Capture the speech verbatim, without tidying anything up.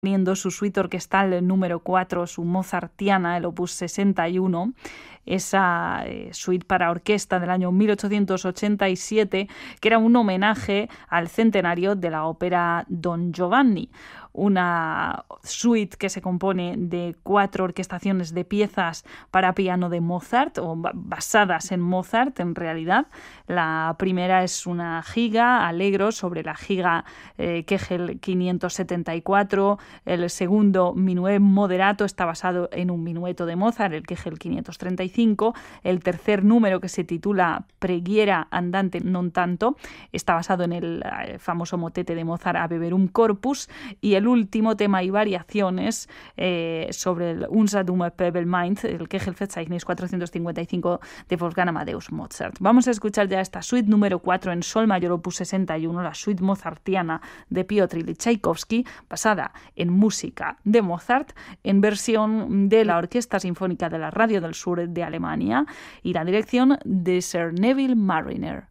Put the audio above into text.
Teniendo su suite orquestal número cuatro, su Mozartiana, el opus sesenta y uno, esa eh, suite para orquesta del año mil ochocientos ochenta y siete, que era un homenaje al centenario de la ópera Don Giovanni. Una suite que se compone de cuatro orquestaciones de piezas para piano de Mozart, o basadas en Mozart en realidad. La primera es una giga, Allegro, sobre la giga eh, Kegel quinientos setenta y cuatro. El segundo, Minuet moderato, está basado en un minueto de Mozart, el Kegel quinientos treinta y cinco. El tercer número, que se titula Preghiera andante non tanto, está basado en el eh, famoso motete de Mozart Ave Verum Corpus. Y el último, tema y variaciones eh, sobre el Unsa dumme Pebelmeint, el Kegelverzeichnis cuatrocientos cincuenta y cinco de Wolfgang Amadeus Mozart. Vamos a escuchar ya esta suite número cuatro en sol mayor opus sesenta y uno, la suite mozartiana de Piotr Ilich Tchaikovsky, basada en música de Mozart, en versión de la Orquesta Sinfónica de la Radio del Sur de Alemania, y la dirección de Sir Neville Marriner.